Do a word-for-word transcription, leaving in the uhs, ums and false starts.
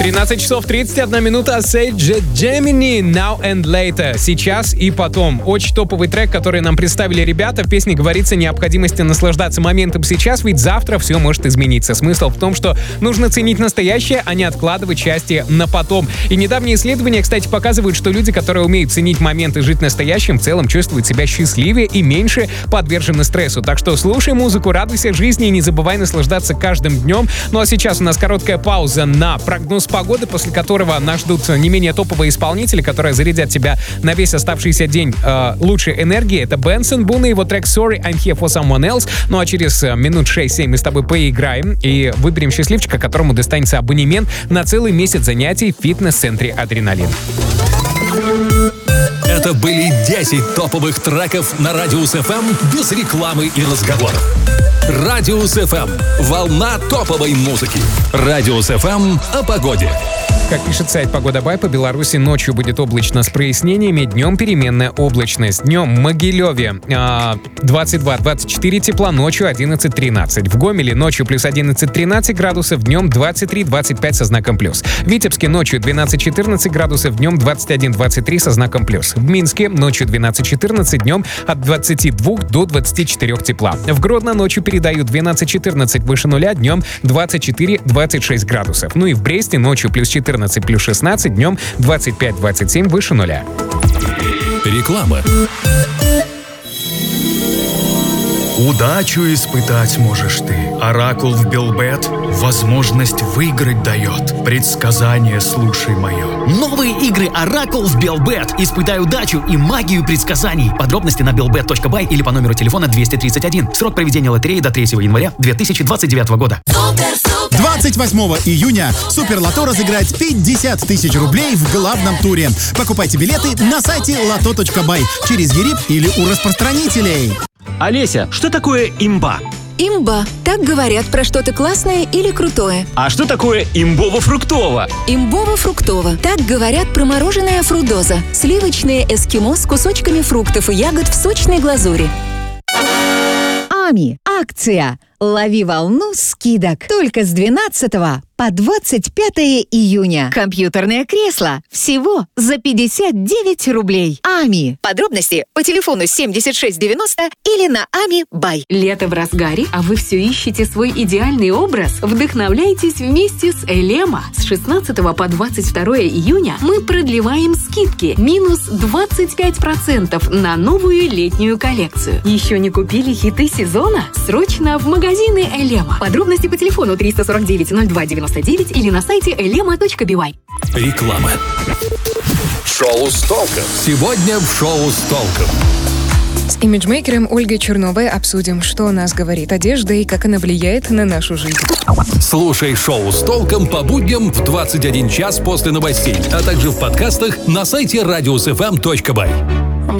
тринадцать часов тридцать одна минута. Sage Gemini, Now and Later. Сейчас и потом. Очень топовый трек, который нам представили ребята. В песне говорится о необходимости наслаждаться моментом сейчас, ведь завтра все может измениться. Смысл в том, что нужно ценить настоящее, а не откладывать счастье на потом. И недавние исследования, кстати, показывают, что люди, которые умеют ценить момент и жить настоящим, в целом чувствуют себя счастливее и меньше подвержены стрессу. Так что слушай музыку, радуйся жизни и не забывай наслаждаться каждым днем. Ну а сейчас у нас короткая пауза на прогноз погоды, после которого нас ждут не менее топовые исполнители, которые зарядят тебя на весь оставшийся день э, лучшей энергии. Это Бенсон Бун и его трек Sorry, I'm Here for Someone Else. Ну а через минут шесть-семь мы с тобой поиграем и выберем счастливчика, которому достанется абонемент на целый месяц занятий в фитнес-центре «Адреналин». Это были десять топовых треков на Радиус эф эм без рекламы и разговоров. Радиус эф эм. Волна топовой музыки. Радиус эф эм о погоде. Как пишет сайт Погода Бай, по Беларуси ночью будет облачно с прояснениями, днем переменная облачность. Днем в Могилеве двадцать два двадцать четыре тепла, ночью одиннадцать тринадцать. В Гомеле ночью плюс одиннадцать тринадцать градусов, днем двадцать три двадцать пять со знаком плюс. В Витебске ночью двенадцать четырнадцать градусов, днем двадцать один двадцать три со знаком плюс. В Минске ночью двенадцать четырнадцать, днем от двадцати двух до двадцати четырёх тепла. В Гродно ночью передают двенадцать четырнадцать выше нуля, днем двадцать четыре двадцать шесть градусов. Ну и в Бресте ночью плюс четырнадцать плюс шестнадцать, днем двадцать пять двадцать семь выше нуля. Реклама. Удачу испытать можешь ты. Оракул в Белбет возможность выиграть дает. Предсказание слушай мое. Новые игры Оракул в Белбет. Испытай удачу и магию предсказаний. Подробности на белбет точка бай или по номеру телефона двести тридцать один. Срок проведения лотереи до третьего января две тысячи двадцать девятого года. двадцать восьмого июня Суперлото разыграет пятьдесят тысяч рублей в главном туре. Покупайте билеты на сайте лото точка бай через ЕРИП или у распространителей. Олеся, что такое имба? Имба. Так говорят про что-то классное или крутое. А что такое имбово-фруктово? Имбово-фруктово. Так говорят про мороженое фрудоза. Сливочное эскимо с кусочками фруктов и ягод в сочной глазури. Ами. Акция. Лови волну скидок. Только с двенадцатого по двадцать пятое июня. Компьютерное кресло. Всего за пятьдесят девять рублей. Ами. Подробности по телефону семьдесят шесть девяносто или на Ами Бай. Лето в разгаре, а вы все ищете свой идеальный образ? Вдохновляйтесь вместе с Элема. С шестнадцатого по двадцать второе июня мы продлеваем скидки. Минус двадцать пять процентов на новую летнюю коллекцию. Еще не купили хиты сезона? Срочно в магазин. Магазины Элема. Подробности по телефону триста сорок девять ноль два девяносто девять или на сайте элема точка бай. Реклама. Шоу с толком. Сегодня в шоу с толком. С имиджмейкером Ольгой Черновой обсудим, что о нас говорит одежда и как она влияет на нашу жизнь. Слушай шоу с толком по будням в двадцать один час после новостей, а также в подкастах на сайте радиус эф эм точка бай.